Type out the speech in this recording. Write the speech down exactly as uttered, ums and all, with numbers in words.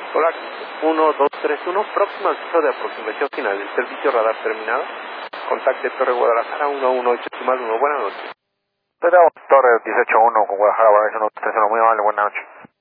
Hola, uno dos tres uno, próximo acceso de aproximación final del servicio radar terminado. Contacte Torre Guadalajara uno uno ocho más uno. Buenas noches. Torre dieciocho uno con Guadalajara, Guadalajara uno tres uno, muy amable, buenas noches.